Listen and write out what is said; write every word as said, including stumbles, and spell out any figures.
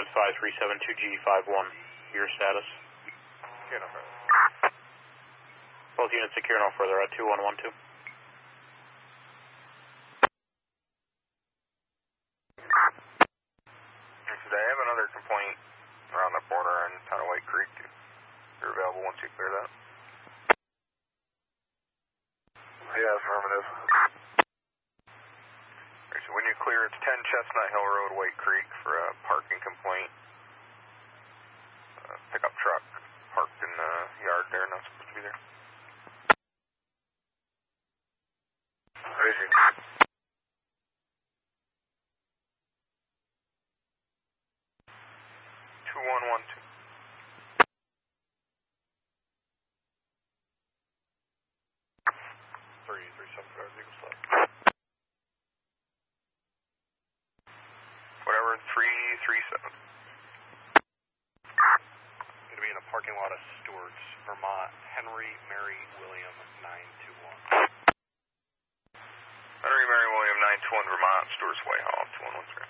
is five three seven two G five one. Your status? Secure no further. Both units secure no further at two one one two. Today I have another complaint around the border in town of White Creek. You're available once you clear that? Yeah, affirmative. Right, so when you clear, it's ten Chestnut Hill Road, White Creek, for a parking complaint. Uh, pickup truck parked in the yard there, not supposed to be there. Vision. two one one two. three three seven five Eagle Slab. Whatever, three three seven. Going to be in the parking lot of Stewart's, Vermont, Henry Mary William nine two one. Henry Mary William nine two one, Vermont, Stewart's Whitehall, two one one three.